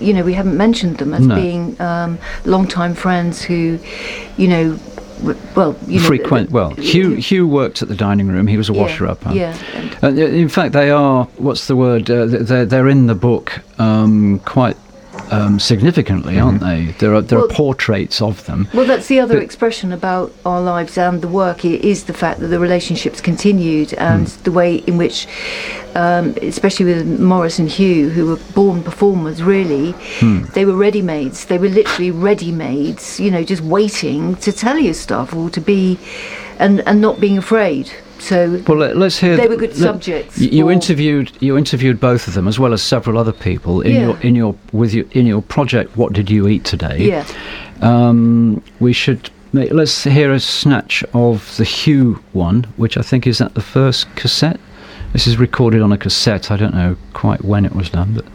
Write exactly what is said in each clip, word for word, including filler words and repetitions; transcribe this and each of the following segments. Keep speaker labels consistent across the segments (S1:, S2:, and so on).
S1: you know, we haven't mentioned them as
S2: No.
S1: being um, long-time friends who, you know, w- well, you know,
S2: Frequent. Well, Hugh Hugh worked at the dining room. He was a
S1: yeah,
S2: washer-upper.
S1: Yeah. And,
S2: Uh, in fact, they are. What's the word? Uh, they're they're in the book um, quite um, significantly, aren't they? There are there
S1: Well-
S2: are portraits of them.
S1: Well, that's the other
S2: But-
S1: expression about our lives and the work, i- is the fact that the relationships continued, and
S2: Hmm.
S1: the way in which, um, especially with Maurice and Hugh, who were born performers, really,
S2: Hmm.
S1: they were ready-mades. They were literally ready-mades, you know, just waiting to tell you stuff or to be, and, and not being afraid. So
S2: Well, let, let's hear.
S1: They were good
S2: let-
S1: subjects
S2: You, you
S1: for-
S2: interviewed you interviewed both of them as well as several other people in
S1: Yeah.
S2: your in your with you in your project. What did you eat today?
S1: yeah,
S2: Um, we should make, let's hear a snatch of the Hugh one, which I think is at the first cassette. This is recorded on a cassette. I don't know quite when it was done, but.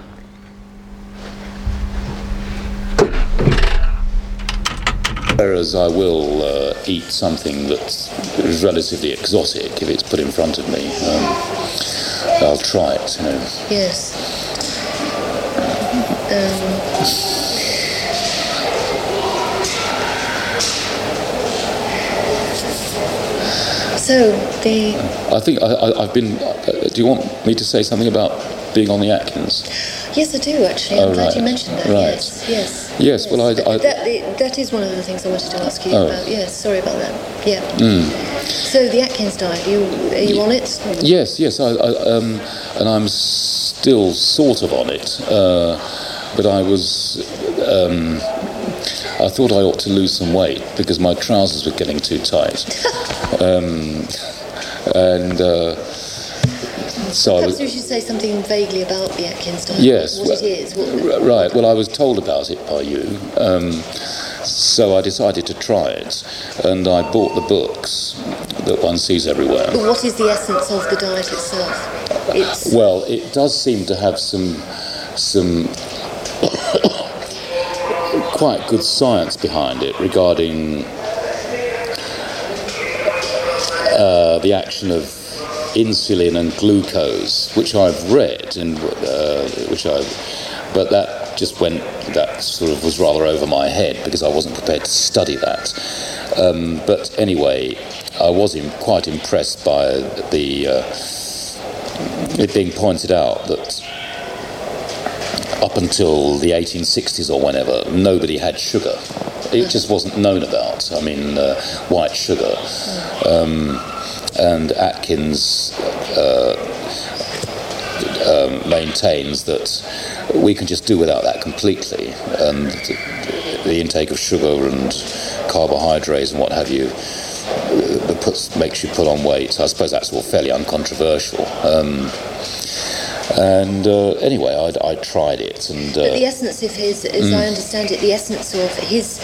S3: Whereas I will uh, eat something that's relatively exotic if it's put in front of me. Um, I'll try it, you know.
S4: Yes. Um, so the
S3: I think I, I, I've been... Uh, do you want me to say something about being on the Atkins?
S4: yes, I do actually. I'm
S3: Oh,
S4: glad
S3: right.
S4: you mentioned that.
S3: Right.
S4: Yes, yes.
S3: Yes, well, I- I-
S4: that that is one of the things I wanted to ask you
S3: Oh.
S4: about. Yes, sorry about that. Yeah.
S3: Mm.
S4: So the Atkins diet, you are you on it?
S3: Yes, yes, I, I, um, and I'm still sort of on it, uh, but I was... Um, I thought I ought to lose some weight because my trousers were getting too tight. um, and... Uh, So I
S4: Perhaps
S3: was,
S4: you should say something vaguely about the Atkins diet.
S3: Yes,
S4: What
S3: well,
S4: it is. What,
S3: r- right. Well, I was told about it by you, um, so I decided to try it, and I bought the books that one sees everywhere.
S4: but what is the essence of the diet itself? It's
S3: Well, it does seem to have some some quite good science behind it regarding uh, the action of insulin and glucose, which I've read and uh, which I, but that just went, that sort of was rather over my head because I wasn't prepared to study that. Um, but anyway, I was in, quite impressed by the uh, it being pointed out that up until the eighteen sixties or whenever, nobody had sugar. It just wasn't known about. I mean, uh, white sugar. Um, and Atkins uh, um, maintains that we can just do without that completely, and the intake of sugar and carbohydrates and what have you uh, that puts, makes you put on weight. I suppose that's all fairly uncontroversial. Um, and uh, anyway, I, I tried it, and uh,
S4: but the essence of his, as I understand it, the essence of his.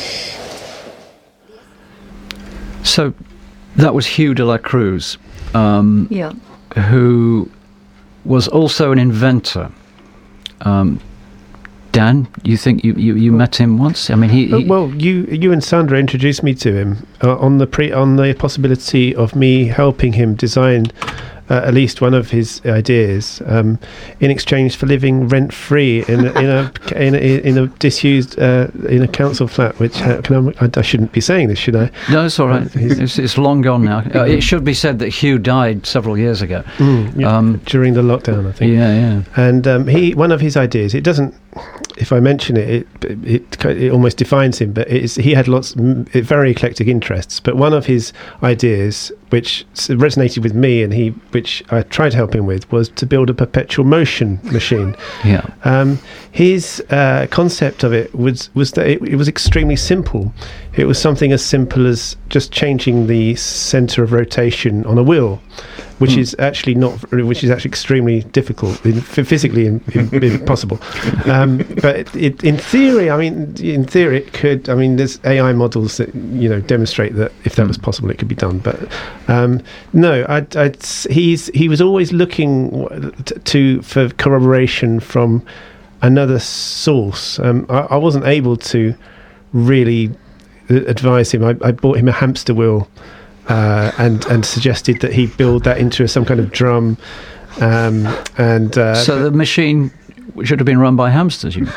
S2: So that was Hugh de la Cruz, um,
S1: yeah.
S2: who was also an inventor. Um, Dan, you think you, you, you met him once? I mean, he. he
S5: Uh, well, you you and Sandra introduced me to him uh, on the pre on the possibility of me helping him design uh, at least one of his ideas um, in exchange for living rent free in a, in a in a in a disused uh, in a council flat. Which uh, can I, I shouldn't be saying this, should I?
S2: no, it's all right.
S5: He's-
S2: It's, it's long gone now. Uh, it should be said that Hugh died several years ago.
S5: Mm, yeah,
S2: Um,
S5: during the lockdown, I think.
S2: Yeah, yeah.
S5: And um, he, one of his ideas, it doesn't. If I mention it, it it, it almost defines him. But it's, he had lots, mm, very eclectic interests. But one of his ideas, which s- resonated with me, and he, which I tried to help him with, was to build a perpetual motion machine.
S2: Yeah.
S5: Um, his uh, concept of it was was that it, it was extremely simple. It was something as simple as just changing the center of rotation on a wheel, which
S2: Hmm.
S5: is actually not, which is actually extremely difficult, in, physically in, in, impossible. Um, but it, it, in theory, I mean, in theory, it could. I mean, there's A I models that you know demonstrate that if that was possible, it could be done. But um, no, I'd, I'd, he's he was always looking t- to for corroboration from another source. Um, I, I wasn't able to really advise him. I, I bought him a hamster wheel uh, and and suggested that he build that into some kind of drum. Um, and uh,
S2: So the machine should have been run by hamsters. You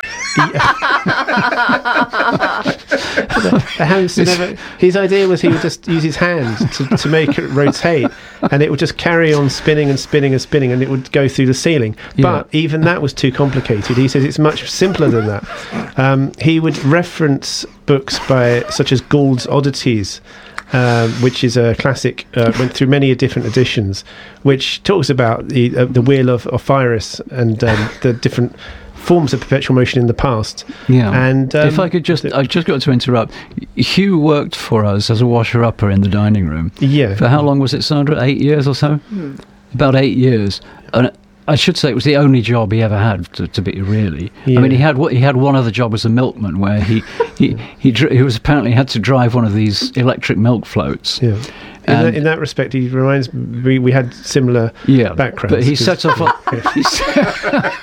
S5: the hamster never, his idea was he would just use his hand to, to make it rotate, and it would just carry on spinning and spinning and spinning, and it would go through the ceiling.
S2: Yeah.
S5: But even that was too complicated. He says it's much simpler than that. Um, he would reference books by such as Gould's Oddities, Um, which is a classic, uh, went through many different editions, which talks about the uh, the wheel of Osiris and um, the different forms of perpetual motion in the past.
S2: Yeah.
S5: And um,
S2: if I could just, I've just got to interrupt. Hugh worked for us as a washer-upper in the dining room.
S5: Yeah.
S2: For how long was it, Sandra? Eight years or so?
S1: Hmm.
S2: About eight years. And I should say it was the only job he ever had, to, to be really.
S5: Yeah.
S2: I mean, he had he had one other job as a milkman, where he he he, dr- he was apparently had to drive one of these electric milk floats.
S5: Yeah. In that, in that respect, he reminds me, we had similar
S2: Yeah,
S5: backgrounds.
S2: but he
S5: 'cause-
S2: set off on he set,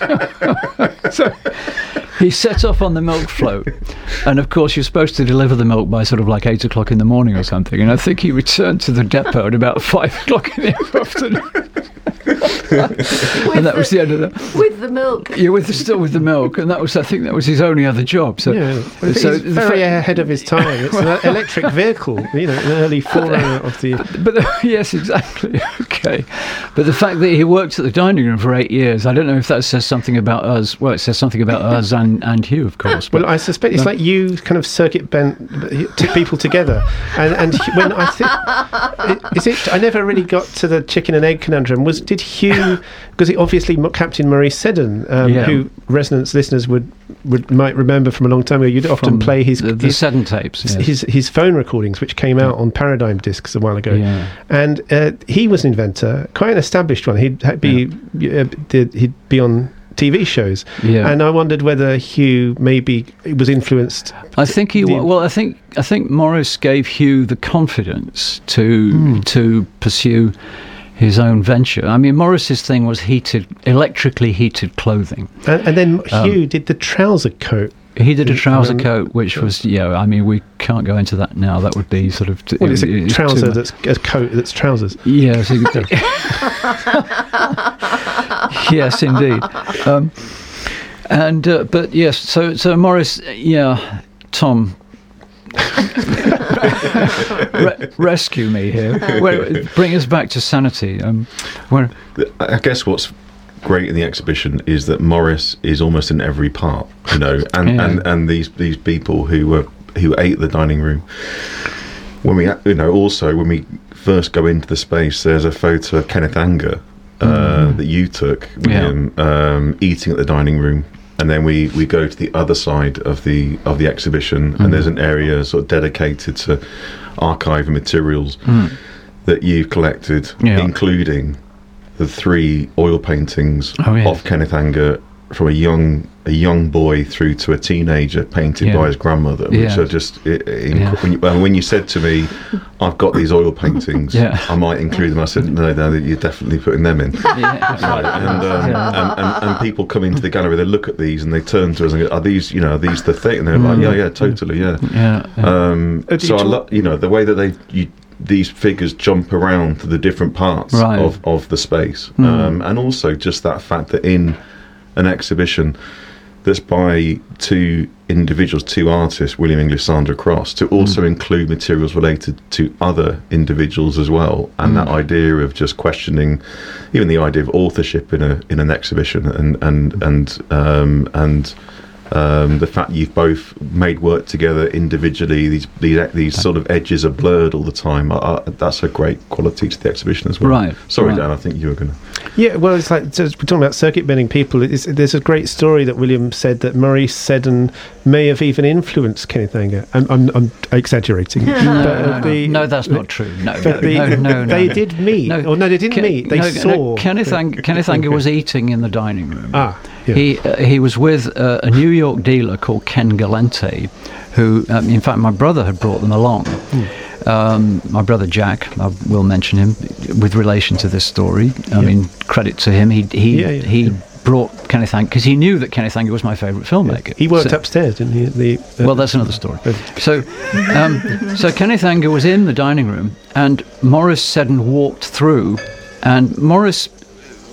S2: so, he set off on the milk float, and of course you're supposed to deliver the milk by sort of like eight o'clock in the morning or something. And I think he returned to the depot at about five o'clock in the afternoon. And that was the end of that.
S1: With the milk.
S2: Yeah, with the, still with the milk, and that was I think that was his only other job. So,
S5: Yeah, well,
S2: so
S5: he's
S2: the
S5: very
S2: fact-
S5: ahead of his time. It's an electric vehicle, you know, an early forerunner of the.
S2: But the, yes, exactly. Okay, but the fact that he worked at the dining room for eight years, I don't know if that says something about us. Well, it says something about us and, and Hugh, of course. But
S5: Well, I suspect it's like you kind of circuit bent t- people together, and and when I think is it, I never really got to the chicken and egg conundrum. Was did Hugh, because he obviously M- Captain Maurice Seddon, um,
S2: Yeah.
S5: who Resonance listeners would, would might remember from a long time ago. You'd often
S2: from
S5: play his
S2: the, the
S5: his,
S2: Seddon tapes. Yes.
S5: his his phone recordings, which came out on Paradigm discs a while ago.
S2: Yeah.
S5: And uh, he was an inventor, quite an established one. He'd ha- be uh, did, he'd be on T V shows,
S2: Yeah.
S5: and I wondered whether Hugh maybe was influenced.
S2: I think he.
S5: the-
S2: wa- Well, I think I think Morris gave Hugh the confidence to
S5: Hmm.
S2: to pursue his own venture. I mean, Morris's thing was heated, electrically heated clothing.
S5: And, and then
S2: Um,
S5: Hugh did the trouser coat.
S2: He did a trouser
S5: Um,
S2: coat, which was yeah. I mean, we can't go into that now. That would be sort of. T-
S5: Well, it's a
S2: it- it's
S5: trouser
S2: too-
S5: that's a coat that's trousers.
S2: Yes, it- yes, indeed. Um, and uh, but yes, so so Morris, yeah, Tom. Re- rescue me here. Where, bring us back to sanity. Um, where,
S6: I guess what's great in the exhibition is that Morris is almost in every part, you know, and,
S2: Yeah.
S6: and, and these these people who were who ate the dining room. When we, you know, also when we first go into the space, there's a photo of Kenneth Anger uh,
S2: Mm.
S6: that you took,
S2: Yeah.
S6: William, um, eating at the dining room. And then we, we go to the other side of the of the exhibition,
S2: Mm.
S6: and there's an area sort of dedicated to archive and materials
S2: Mm.
S6: that you've collected,
S2: Yeah.
S6: including the three oil paintings
S2: Oh, yes.
S6: of Kenneth Anger from a young a young boy through to a teenager, painted
S2: Yeah.
S6: by his grandmother, which
S2: Yeah.
S6: are just i- i-
S2: Yeah.
S6: when, you, well, when you said to me, "I've got these oil paintings,
S2: Yeah.
S6: I might include them," I said, "No, no, you're definitely putting them in."
S2: yeah.
S6: Right, and, um,
S2: Yeah.
S6: and, and and people come into the gallery, they look at these and they turn to us and go, "Are these, you know, are these the thing?" And they're like, "Yeah, yeah, totally, yeah."
S2: Yeah, yeah.
S6: Um,
S5: Uh, did
S6: so
S5: you
S6: I
S5: talk-
S6: love, you know, the way that they you, these figures jump around to the different parts
S2: Right.
S6: of, of the space,
S2: Mm.
S6: um, and also just that fact that in an exhibition that's by two individuals, two artists, William English, Sandra Cross, to also
S2: Mm.
S6: include materials related to other individuals as well, and
S2: Mm.
S6: that idea of just questioning, even the idea of authorship in a in an exhibition, and and and um, and um, the fact you've both made work together individually, these these these sort of edges are blurred all the time. I, I, that's a great quality to the exhibition as well.
S2: Right,
S6: Sorry,
S2: right.
S6: Dan. I think you were going to.
S5: Yeah, well, it's like so we're talking about circuit bending people. It's, there's a great story that William said that Maurice Seddon may have even influenced Kenneth Anger. I'm, I'm, I'm exaggerating. but, uh, the-
S2: no, that's not true. No, no,
S5: But the,
S2: no, no, no.
S5: they did meet.
S2: No.
S5: or no, they didn't
S2: Ken-
S5: meet. They
S2: no,
S5: saw.
S2: no, Kenneth, Ang- Kenneth Anger
S5: Okay.
S2: was eating in the dining room.
S5: Ah, yeah.
S2: He uh, he was with uh, a New York dealer called Ken Galente, who, um, in fact, my brother had brought them along.
S5: Hmm.
S2: Um, my brother Jack, I will mention him with relation to this story. I
S5: Yeah.
S2: mean, credit to him. He he
S5: Yeah, yeah,
S2: he
S5: yeah.
S2: brought Kenneth Anger because he knew that Kenneth Anger was my favourite filmmaker.
S5: He worked
S2: So-
S5: upstairs, didn't he? The, uh,
S2: well, that's another story.
S5: uh,
S2: So, um, so Kenneth Anger was in the dining room, and Morris Seddon walked through, and Morris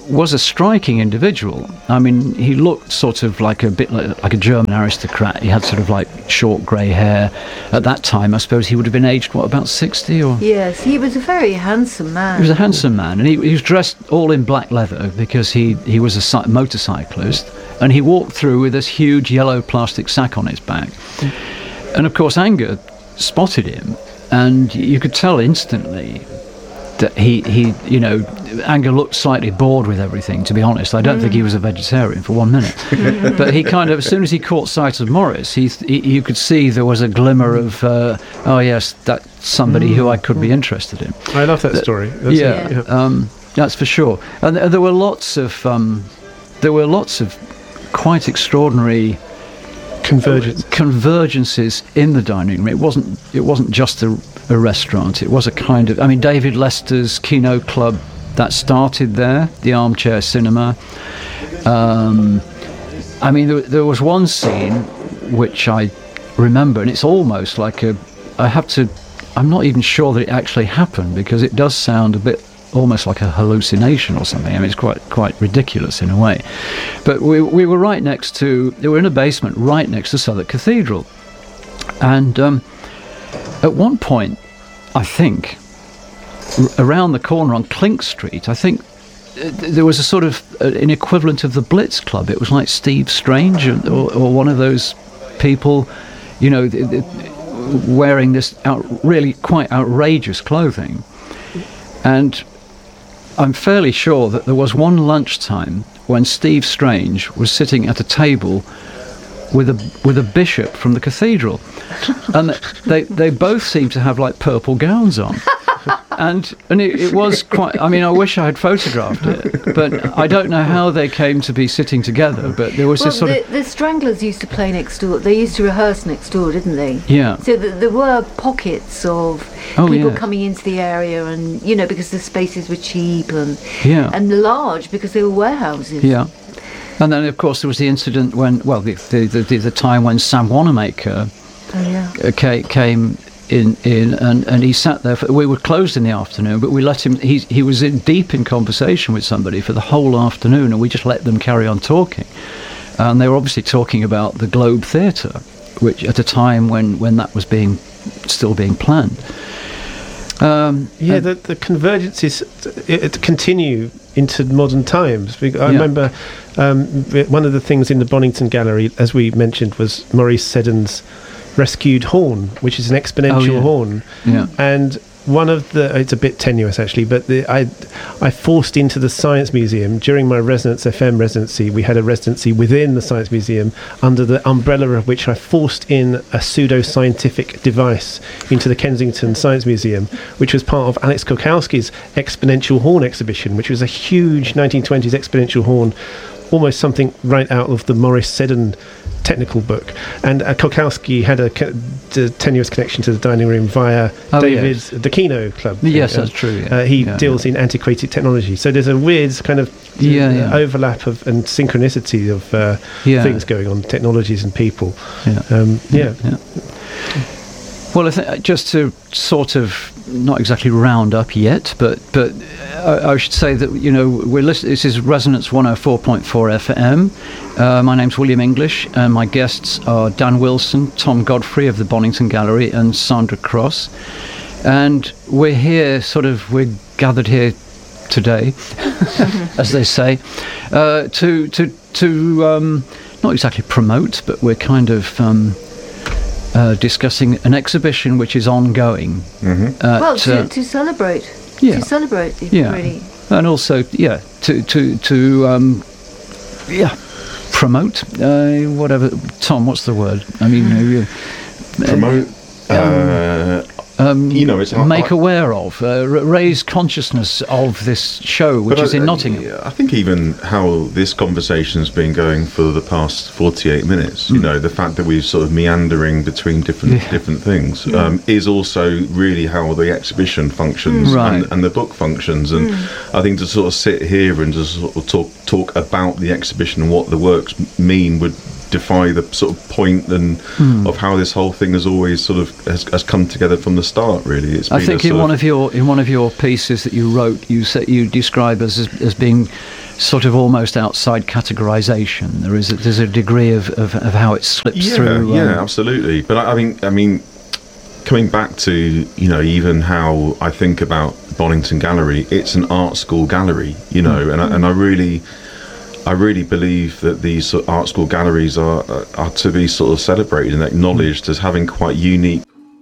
S2: was a striking individual. I mean, he looked sort of like a bit like, like a German aristocrat. He had sort of like short grey hair. At that time, I suppose he would have been aged, what, about sixty? Or
S1: Yes, he was a very handsome man.
S2: he was a handsome man, and he, he was dressed all in black leather because he, he was a cy- motorcyclist, and he walked through with this huge yellow plastic sack on his back. And of course, Anger spotted him, and you could tell instantly that he, he, you know, Anger looked slightly bored with everything, to be honest. I don't mm. think he was a vegetarian for one minute. But he kind of, as soon as he caught sight of Morris, he, he you could see there was a glimmer of, uh, oh yes, that's somebody mm. who I could be interested in.
S5: I love that
S2: Th-
S5: story. That's
S2: yeah,
S5: a, yeah.
S2: Um, that's for sure. And th- there were lots of, um, there were lots of quite extraordinary
S5: Convergence.
S2: convergences in the dining room. It wasn't. It wasn't just a, a restaurant. It was a kind of. I mean, David Lester's Kino Club that started there. The Armchair Cinema. Um, I mean, there, there was one scene which I remember, and it's almost like a. I have to. I'm not even sure that it actually happened because it does sound a bit. Almost like a hallucination or something. I mean, it's quite quite ridiculous in a way. But we we were right next to, they were in a basement right next to Southwark Cathedral. And um, at one point, I think, r- around the corner on Clink Street, I think uh, there was a sort of uh, an equivalent of the Blitz Club. It was like Steve Strange or, or, or one of those people, you know, th- th- wearing this out, really quite outrageous clothing. And I'm fairly sure that there was one lunchtime when Steve Strange was sitting at a table with a with a bishop from the cathedral, and they they both seemed to have like purple gowns on, and and it, it was quite. I mean, I wish I had photographed it, but I don't know how they came to be sitting together. But there was
S1: well,
S2: this sort
S1: the,
S2: of
S1: the Stranglers used to play next door. They used to rehearse next door, didn't they?
S2: Yeah.
S1: So th- there were pockets of
S2: Oh,
S1: people
S2: yeah.
S1: coming into the area, and you know, because the spaces were cheap and
S2: Yeah.
S1: and large because they were warehouses.
S2: yeah. And then, of course, there was the incident when, well, the the, the, the time when Sam Wanamaker
S1: Oh yeah.
S2: uh, ca- came in, in and, and he sat there. For, we were closed in the afternoon, but we let him. He he was in deep in conversation with somebody for the whole afternoon, and we just let them carry on talking. And they were obviously talking about the Globe Theatre, which at a time when, when that was being still being planned. Um,
S5: Yeah,
S2: and-
S5: the, the convergences it, it continue into modern times. Bec- I
S2: Yeah.
S5: remember um, one of the things in the Bonington Gallery, as we mentioned, was Maurice Seddon's Rescued Horn, which is an exponential
S2: Oh, yeah.
S5: horn.
S2: Yeah.
S5: And one of the, it's a bit tenuous actually, but the, I, I forced into the Science Museum during my Resonance F M residency. We had a residency within the Science Museum under the umbrella of which I forced in a pseudo-scientific device into the Kensington Science Museum, which was part of Alex Kokowski's Exponential Horn exhibition, which was a huge nineteen twenties exponential horn, almost something right out of the Maurice Seddon technical book. And uh, Kokowski had a co- d- tenuous connection to the dining room via
S2: Oh,
S5: David's the Kino Club.
S2: Yes,
S5: Uh,
S2: that's true, yeah.
S5: Uh, he
S2: Yeah,
S5: deals in antiquated technology. So there's a weird kind of uh,
S2: Yeah, yeah.
S5: overlap of and synchronicity of uh,
S2: Yeah.
S5: things going on, technologies and people.
S2: Yeah.
S5: Um, yeah.
S2: Yeah. Well, I think just to sort of not exactly round up yet, but but I, I should say that you know we're listening. This is Resonance one oh four point four F M. Uh, my name's William English, and my guests are Dan Wilson, Tom Godfrey of the Bonington Gallery, and Sandra Cross. And we're here, sort of, we're gathered here today, as they say, uh, to to to um, not exactly promote, but we're kind of. Um, Uh, discussing an exhibition which is ongoing.
S6: Mm-hmm.
S2: At,
S1: Well, to,
S2: uh,
S1: to celebrate.
S2: yeah.
S1: To celebrate,
S2: yeah,
S1: really.
S2: and also yeah, to to to um, yeah, promote uh, whatever. Tom, what's the word? I mean, uh,
S6: Promote. Uh,
S2: um,
S6: you know, it's hard-
S2: make aware of, uh, r- raise consciousness of this show, which
S6: But
S2: is
S6: I-
S2: in
S6: I-
S2: Nottingham.
S6: I think even how this conversation's been going for the past forty-eight minutes, you know, the fact that we're sort of meandering between different
S2: Mm. Yeah.
S6: different things um, is also really how the exhibition functions
S2: Right.
S6: and, and the book functions. And I think to sort of sit here and just sort of talk talk about the exhibition and what the works mean would defy the sort of point and
S2: Hmm.
S6: of how this whole thing has always sort of has, has come together from the start. Really, it's
S2: I
S6: been
S2: think
S6: a
S2: in
S6: sort
S2: one of your in one of your pieces that you wrote, you said you describe us as, as being sort of almost outside categorization. There is a, there's a degree of, of, of how it slips
S6: yeah,
S2: through.
S6: Yeah,
S2: um,
S6: absolutely. But I, I mean, I mean, coming back to, you know, even how I think about Bonington Gallery, it's an art school gallery, you know, mm-hmm. and I, and I really, I really believe that these sort of art school galleries are are to be sort of celebrated and acknowledged mm-hmm. as having quite unique.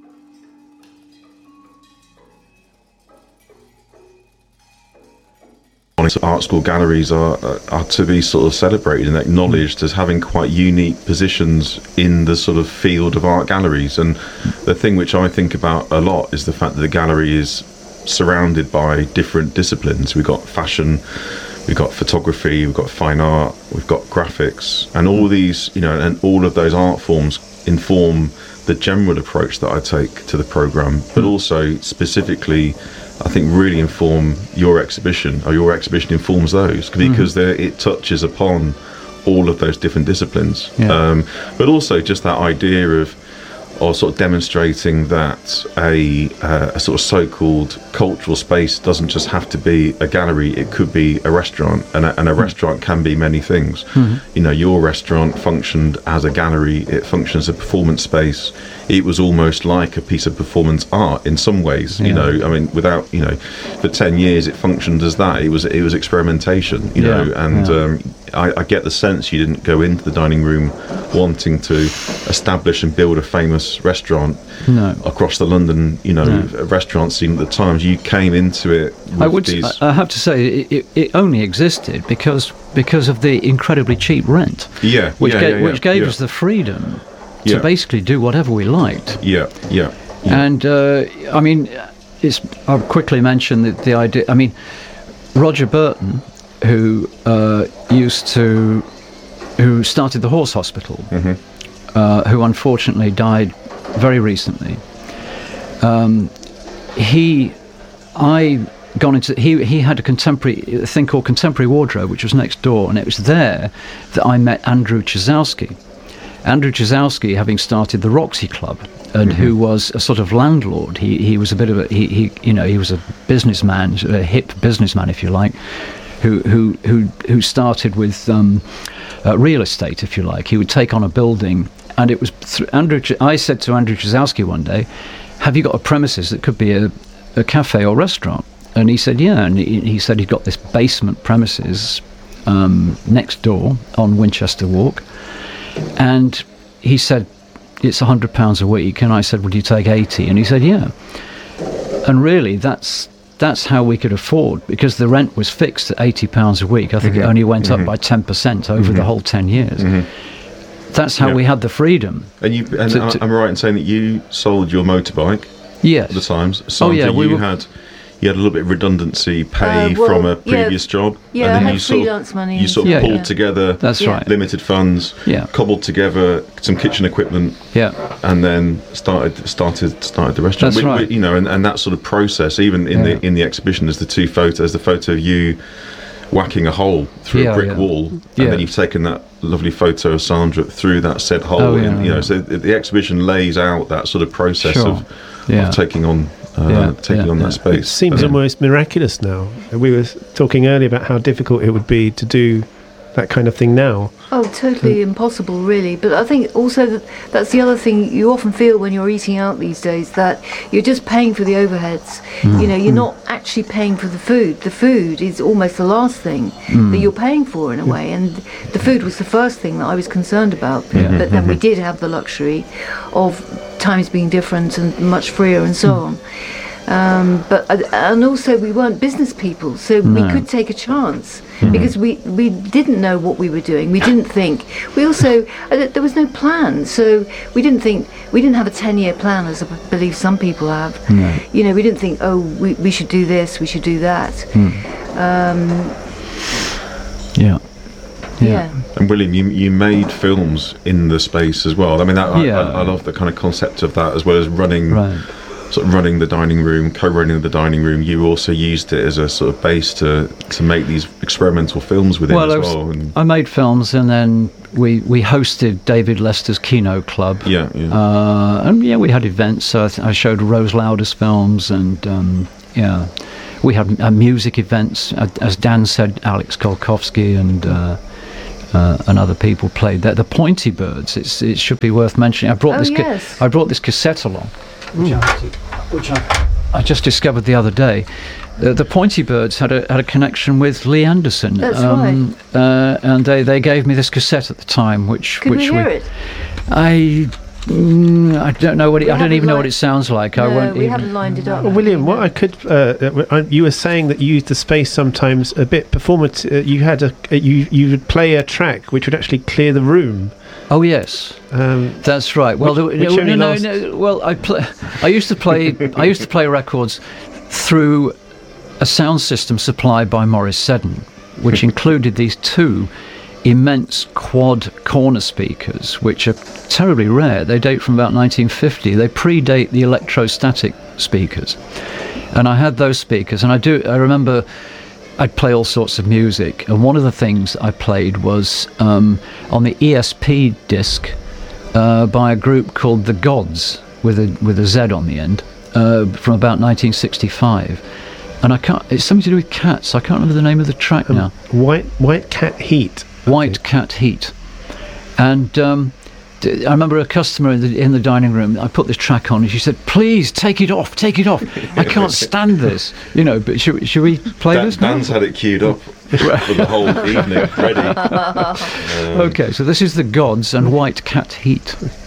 S6: Art school galleries are are to be sort of celebrated and acknowledged as having quite unique positions in the sort of field of art galleries. And the thing which I think about a lot is the fact that the gallery is surrounded by different disciplines. We've got fashion, we've got photography, we've got fine art, we've got graphics, and all these, you know, and all of those art forms inform the general approach that I take to the programme, but also specifically I think really inform your exhibition, or your exhibition informs those, because mm-hmm. it touches upon all of those different disciplines. Yeah. Um, but also just that idea of, or sort of demonstrating that a, uh, a sort of so-called cultural space doesn't just have to be a gallery, it could be a restaurant, and a, and a mm-hmm. restaurant can be many things. Mm-hmm. You know, your restaurant functioned as a gallery, it functions as a performance space. It was almost like a piece of performance art in some ways, yeah. you know, I mean, without, you know, for ten years it functioned as that. It was it was experimentation, you yeah. know, and yeah. um, I, I get the sense you didn't go into the dining room wanting to establish and build a famous restaurant
S2: no.
S6: across the London, you know, no. restaurant scene at the times. You came into it with
S2: I would,
S6: these...
S2: I have to say, it, it, it only existed because because of the incredibly cheap rent,
S6: yeah,
S2: which,
S6: yeah,
S2: ga-
S6: yeah, yeah,
S2: which gave
S6: yeah.
S2: us the freedom to
S6: yeah.
S2: basically do whatever we liked.
S6: Yeah, yeah. yeah.
S2: And, uh, I mean, it's, I'll quickly mention the, the idea, I mean, Roger Burton, who uh, used to, who started the Horse Hospital, mm-hmm. uh, who unfortunately died very recently, um, he, I gone into, he, he had a contemporary, a thing called Contemporary Wardrobe, which was next door, and it was there that I met Andrew Chizowski. Andrew Chizowski, having started the Roxy Club, and mm-hmm. who was a sort of landlord. He he was a bit of a he, he you know he was a businessman, a hip businessman, if you like, who who who who started with um, uh, real estate, if you like. He would take on a building, and it was th- Andrew. Ch- I said to Andrew Chizowski one day, "Have you got a premises that could be a, a cafe or restaurant?" And he said, "Yeah." And he, he said he'd got this basement premises um, next door on Winchester Walk. And he said, it's a hundred pounds a week. And I said, would you take eighty? And he said, yeah. And really, that's that's how we could afford, because the rent was fixed at eighty pounds a week. I think mm-hmm. it only went mm-hmm. up by ten percent over mm-hmm. the whole ten years. Mm-hmm. That's how yeah. we had the freedom.
S6: And you, and to, to, I'm right in saying that you sold your motorbike.
S2: Yes.
S6: At the times. So
S2: oh yeah, we
S6: you
S2: were,
S6: had. You had a little bit of redundancy pay
S1: uh, well,
S6: from a previous
S1: yeah,
S6: job,
S1: yeah,
S6: and then
S1: I had
S6: you sort
S1: freelance
S6: of,
S1: money
S6: you sort of
S2: yeah,
S6: pulled
S2: yeah.
S6: together
S2: That's
S1: yeah.
S2: right.
S6: limited funds,
S2: yeah.
S6: cobbled together some kitchen equipment,
S2: yeah.
S6: and then started started started the restaurant.
S2: That's
S6: we,
S2: right.
S6: we, you know, and, and that sort of process, even in
S2: yeah.
S6: the in the exhibition, there's the two photos. There's the photo of you whacking a hole through
S2: yeah,
S6: a brick
S2: yeah.
S6: wall, and
S2: yeah.
S6: then you've taken that lovely photo of Sandra through that said hole.
S2: Oh, yeah,
S6: and, you
S2: yeah.
S6: know, so the, the exhibition lays out that sort of process
S2: Sure.
S6: of,
S2: yeah.
S6: of taking on. Uh,
S2: Yeah,
S6: taking
S2: yeah,
S6: on
S2: yeah.
S6: that space.
S5: It seems
S6: Yeah.
S5: almost miraculous now. We were talking earlier about how difficult it would be to do that kind of thing now.
S1: Oh, totally impossible, really. But I think also that that's the other thing you often feel when you're eating out these days, that you're just paying for the overheads. Mm. You know, you're mm. not actually paying for the food. The food is almost the last thing mm. that you're paying for in a way. And the food was the first thing that I was concerned about.
S2: Yeah.
S1: But then we did have the luxury of times being different and much freer and so mm. on. Um, but uh, and also we weren't business people, so
S2: No.
S1: we could take a chance
S2: Mm.
S1: because we, we didn't know what we were doing. We didn't think. We also uh, there was no plan, so we didn't think. We didn't have a ten-year plan, as I b- believe some people have.
S2: No.
S1: You know, we didn't think, oh, we we should do this, we should do that.
S2: Mm.
S1: Um,
S2: Yeah. Yeah.
S1: yeah.
S6: And William, you you made films in the space as well. I mean, that,
S2: Yeah.
S6: I, I, I love the kind of concept of that, as well as running,
S2: Right.
S6: sort of running the dining room, co-running the dining room. You also used it as a sort of base to to make these experimental films within
S2: Well,
S6: as
S2: I, was,
S6: well. And
S2: I made films, and then we, we hosted David Lester's Kino Club.
S6: yeah, yeah.
S2: Uh, and yeah, we had events. So I, th- I showed Rose Lauder's films, and um, yeah, we had uh, music events, uh, as Dan said, Alex Kolkowski and uh, uh, and other people played there. The Pointy Birds, it's, it should be worth mentioning. I brought
S1: Oh,
S2: this ca-
S1: yes.
S2: I brought this cassette along, which, I, which I, I just discovered the other day. Uh, the Pointy Birds had a had a connection with Lee Anderson.
S1: That's
S2: um, uh, and they, they gave me this cassette at the time, which
S1: Can
S2: which
S1: we hear it?
S2: I mm, I don't know what it,
S1: We
S2: I don't
S1: haven't
S2: even know what
S1: li-
S2: it sounds like. I
S1: No,
S2: won't
S1: we
S2: even.
S1: haven't lined it up.
S5: Well, William, what I could, uh, uh, you were saying that you used the space sometimes a bit performative. Uh, you had a, you you would play a track which would actually clear the room.
S2: Oh yes,
S5: Um,
S2: that's right. Well,
S5: Which-
S2: there-
S5: which
S2: no,
S5: only
S2: no,
S5: lasts-
S2: no, well, I play. I used to play. I used to play records through a sound system supplied by Morris Seddon, which included these two immense quad corner speakers, which are terribly rare. They date from about nineteen fifty. They predate the electrostatic speakers, and I had those speakers. And I do. I remember I'd play all sorts of music, and one of the things I played was um, on the E S P disc uh, by a group called The Gods, with a with a Z on the end, uh, from about nineteen sixty-five. And I can't. It's something to do with cats. I can't remember the name of the track now.
S5: White White Cat Heat.
S2: White Cat Heat. And um, d- I remember a customer in the, in the dining room, I put this track on and she said, please take it off, take it off. I can't stand this. You know, but should, should we play
S6: Dan,
S2: this now?
S6: Dan's had it queued up for the whole evening, ready. Um,
S2: Okay, so this is The Gods and White Cat Heat.